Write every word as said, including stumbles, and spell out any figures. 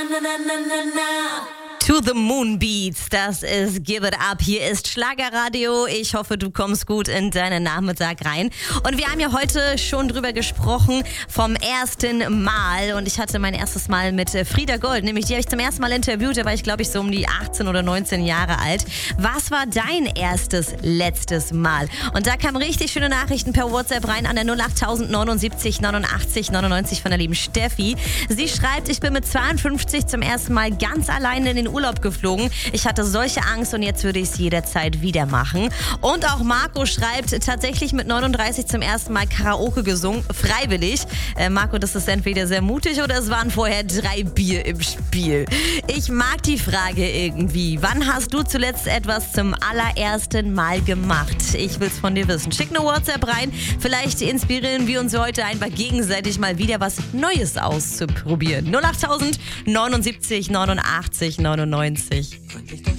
To the Moon Beats, das ist Give It Up. Hier ist Schlagerradio. Ich hoffe, du kommst gut in deinen Nachmittag rein. Und wir haben ja heute schon drüber gesprochen, vom ersten Mal. Und ich hatte mein erstes Mal mit Frieda Gold, nämlich die habe ich zum ersten Mal interviewt. Da war ich, glaube ich, so um die achtzehn oder neunzehn Jahre alt. Was war dein erstes, letztes Mal? Und da kamen richtig schöne Nachrichten per WhatsApp rein an der null acht neunundsiebzig neunundachtzig neunundneunzig von der lieben Steffi. Sie schreibt, ich bin mit zweiundfünfzig zum ersten Mal ganz alleine in den Urlaub geflogen. Ich hatte solche Angst und jetzt würde ich es jederzeit wieder machen. Und auch Marco schreibt, tatsächlich mit neununddreißig zum ersten Mal Karaoke gesungen, freiwillig. Äh, Marco, das ist entweder sehr mutig oder es waren vorher drei Bier im Spiel. Ich mag die Frage irgendwie. Wann hast du zuletzt etwas zum allerersten Mal gemacht? Ich will es von dir wissen. Schick eine WhatsApp rein. Vielleicht inspirieren wir uns heute einfach gegenseitig mal wieder was Neues auszuprobieren. null acht neunundsiebzig neunundachtzig neunundneunzig.